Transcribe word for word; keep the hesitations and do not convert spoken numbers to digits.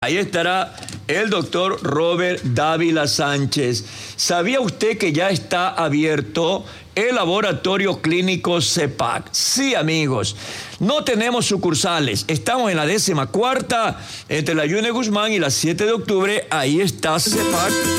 Ahí estará el doctor Robert Dávila Sánchez. ¿Sabía usted que ya está abierto el laboratorio clínico CEPAC? Sí, amigos, no tenemos sucursales. Estamos en la décima cuarta, entre la Yune Guzmán y la siete de octubre. Ahí está CEPAC.